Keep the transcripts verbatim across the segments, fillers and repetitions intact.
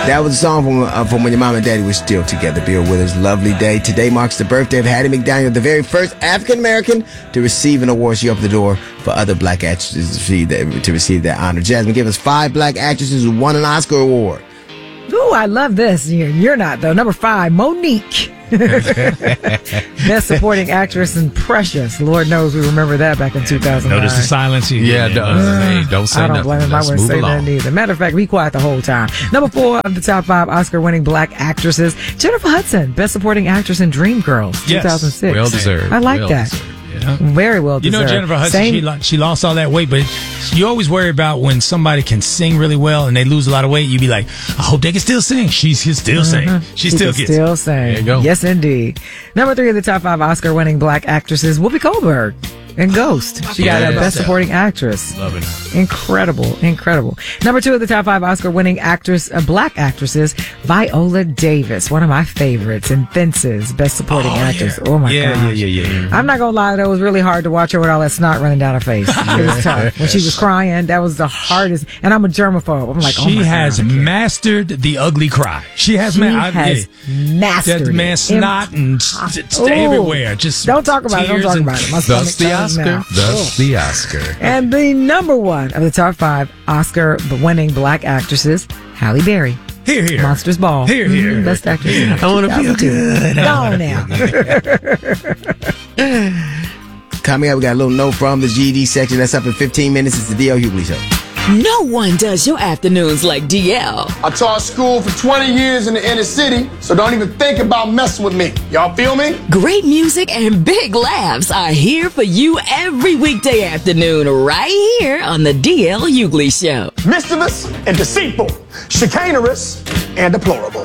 That was a song from, uh, from when your mom and daddy were still together. Bill Withers, Lovely Day. Today marks the birthday of Hattie McDaniel, the very first African-American to receive an award. She opened the door for other black actresses to receive that, to receive that honor. Jasmine, give us five black actresses who won an Oscar award. Ooh, I love this. You're, you're not, though. Number five, Monique. Best Supporting Actress in Precious. Lord knows we remember that back in two thousand nine. Notice the silence. You yeah, don't, uh, hey, don't say I don't nothing. blame him. I wouldn't say that either. Matter of fact, be quiet the whole time. Number four of the top five Oscar-winning black actresses, Jennifer Hudson, Best Supporting Actress in Dreamgirls, yes. two thousand six. Well deserved. I like well that. Deserved. Yeah. Very well deserved. You know, Jennifer Hudson, she, lo- she lost all that weight, but you always worry about when somebody can sing really well and they lose a lot of weight. You be like, I hope they can still sing. She's can still mm-hmm. sing. She, she still can gets still it. sing. There you go. Yes, indeed. Number three of the top five Oscar-winning black actresses, Whoopi Goldberg. And Ghost. She got yeah, a Best Supporting Actress. Loving her. Incredible, incredible. Number two of the top five Oscar-winning actress, uh, black actresses, Viola Davis, one of my favorites, in Fences, Best Supporting oh, Actress. Yeah. Oh my yeah, gosh. Yeah, yeah, yeah, yeah. I'm not gonna lie, though, it was really hard to watch her with all that snot running down her face. It was tough. When she was crying, that was the hardest. And I'm a germaphobe. I'm like, oh she my has God, mastered the ugly cry. She has, she ma- I, has yeah. mastered that man it. snot and it's everywhere. Just don't talk about it. Don't talk and, about it. My Thus the turns Oscar. now. Thus the Oscar. And the number one of the top five Oscar-winning black actresses, Halle Berry. Here, here. Monsters Ball. Here, here. Mm-hmm. Best actress. I want to feel good. Go on now. Coming up, we got a little note from the G E D section. That's up in fifteen minutes. It's the D L Hughley Show. No one does your afternoons like D L. I taught school for twenty years in the inner city, so don't even think about messing with me. Y'all feel me? Great music and big laughs are here for you every weekday afternoon right here on the D L Hughley Show. Mischievous and deceitful, chicanerous and deplorable.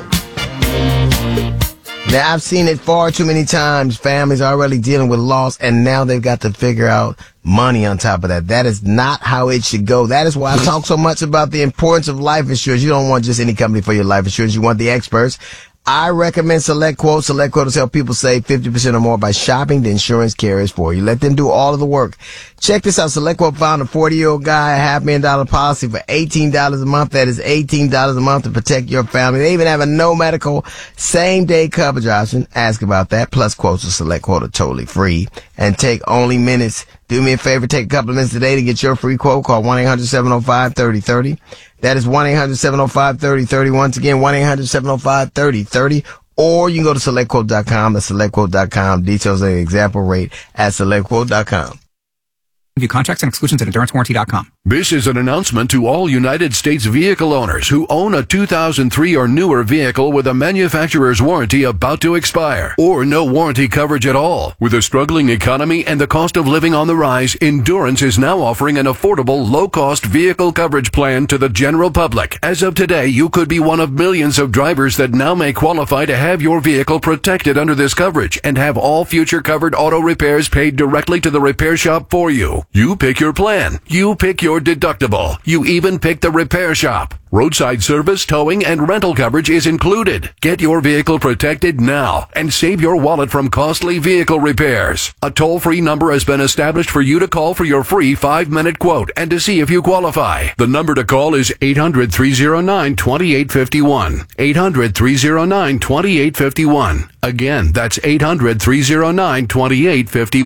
Now, I've seen it far too many times. Families are already dealing with loss, and now they've got to figure out money on top of that. That is not how it should go. That is why I talk so much about the importance of life insurance. You don't want just any company for your life insurance. You want the experts. I recommend SelectQuote. SelectQuote help people save fifty percent or more by shopping the insurance carriers for you. Let them do all of the work. Check this out. SelectQuote found a forty-year-old guy, a half million dollar policy for eighteen dollars a month. That is eighteen dollars a month to protect your family. They even have a no medical same day coverage option. Ask about that. Plus quotes with SelectQuote are totally free and take only minutes. Do me a favor. Take a couple of minutes today to get your free quote. Call one eight hundred seven oh five thirty thirty. That is one eight hundred seven oh five thirty thirty. Once again, one eight hundred seven oh five thirty thirty. Or you can go to select quote dot com. That's select quote dot com. Details of the example rate at select quote dot com. View contracts and exclusions at endurance warranty dot com. This is an announcement to all United States vehicle owners who own a two thousand three or newer vehicle with a manufacturer's warranty about to expire or no warranty coverage at all. With a struggling economy and the cost of living on the rise, Endurance is now offering an affordable, low-cost vehicle coverage plan to the general public. As of today, you could be one of millions of drivers that now may qualify to have your vehicle protected under this coverage and have all future covered auto repairs paid directly to the repair shop for you. You pick your plan. You pick your deductible. You even pick the repair shop. Roadside service, towing, and rental coverage is included. Get your vehicle protected now and save your wallet from costly vehicle repairs. A toll-free number has been established for you to call for your free five-minute quote and to see if you qualify. The number to call is eight hundred three oh nine two eight five one. eight hundred three oh nine two eight five one. Again, that's eight hundred three oh nine two eight five one.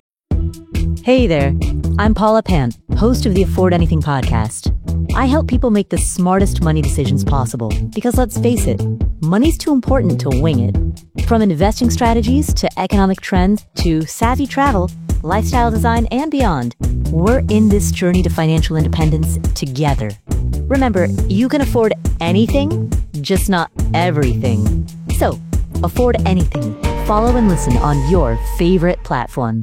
Hey there, I'm Paula Pant, host of the Afford Anything podcast. I help people make the smartest money decisions possible because, let's face it, money's too important to wing it. From investing strategies to economic trends to savvy travel, lifestyle design, and beyond, we're in this journey to financial independence together. Remember, you can afford anything, just not everything. So, afford anything. Follow and listen on your favorite platform.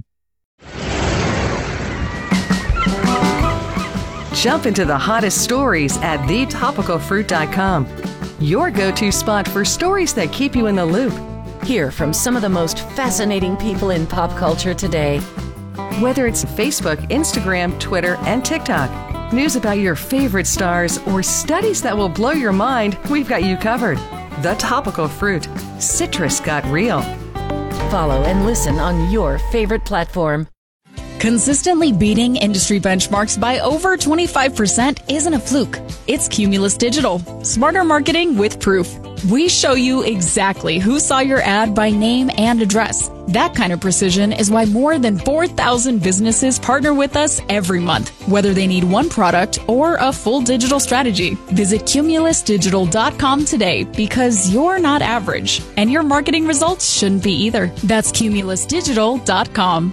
Jump into the hottest stories at the topical fruit dot com. Your go-to spot for stories that keep you in the loop. Hear from some of the most fascinating people in pop culture today. Whether it's Facebook, Instagram, Twitter, and TikTok, news about your favorite stars, or studies that will blow your mind, we've got you covered. The Topical Fruit. Citrus got real. Follow and listen on your favorite platform. Consistently beating industry benchmarks by over twenty-five percent isn't a fluke. It's Cumulus Digital. Smarter marketing with proof. We show you exactly who saw your ad by name and address. That kind of precision is why more than four thousand businesses partner with us every month, whether they need one product or a full digital strategy. Visit cumulus digital dot com today because you're not average, and your marketing results shouldn't be either. That's cumulus digital dot com.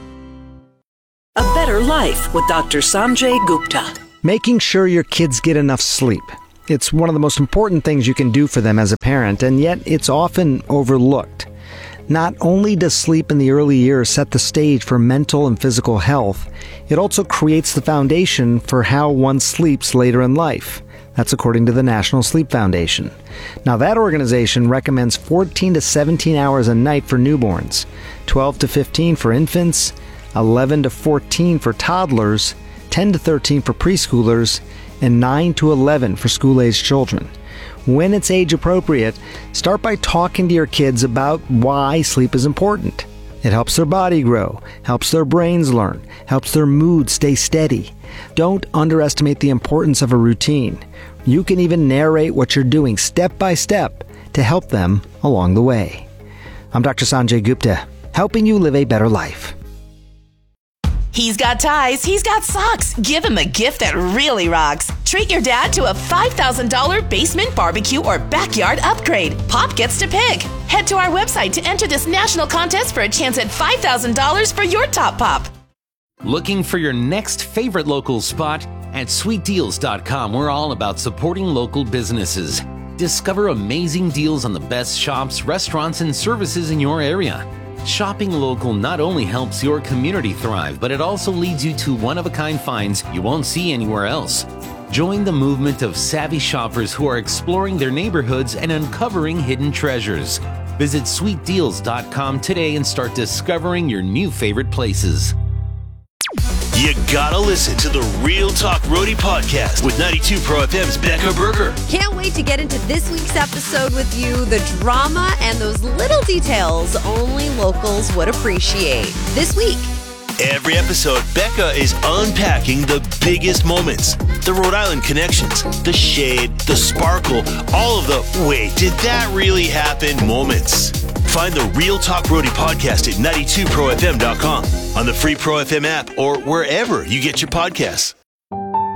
A Better Life with Doctor Sanjay Gupta. Making sure your kids get enough sleep. It's one of the most important things you can do for them as a parent, and yet it's often overlooked. Not only does sleep in the early years set the stage for mental and physical health, it also creates the foundation for how one sleeps later in life. That's according to the National Sleep Foundation. Now, that organization recommends fourteen to seventeen hours a night for newborns, twelve to fifteen for infants, eleven to fourteen for toddlers, ten to thirteen for preschoolers, and nine to eleven for school-aged children. When it's age appropriate, start by talking to your kids about why sleep is important. It helps their body grow, helps their brains learn, helps their mood stay steady. Don't underestimate the importance of a routine. You can even narrate what you're doing step by step to help them along the way. I'm Doctor Sanjay Gupta, helping you live a better life. He's got ties, he's got socks. Give him a gift that really rocks. Treat your dad to a five thousand dollars basement barbecue or backyard upgrade. Pop gets to pick. Head to our website to enter this national contest for a chance at five thousand dollars for your top pop. Looking for your next favorite local spot? At sweet deals dot com, we're all about supporting local businesses. Discover amazing deals on the best shops, restaurants, and services in your area. Shopping local not only helps your community thrive, but it also leads you to one-of-a-kind finds you won't see anywhere else. Join the movement of savvy shoppers who are exploring their neighborhoods and uncovering hidden treasures. Visit sweet deals dot com today and start discovering your new favorite places. You gotta listen to the Real Talk Roadie podcast with ninety-two Pro F M's Becca Berger. Can't wait to get into this week's episode with you. The drama and those little details only locals would appreciate. This week. Every episode, Becca is unpacking the biggest moments. The Rhode Island connections, the shade, the sparkle, all of the wait, did that really happen moments. Find the Real Talk Roadie podcast at ninety-two pro f m dot com, on the free Pro F M app, or wherever you get your podcasts.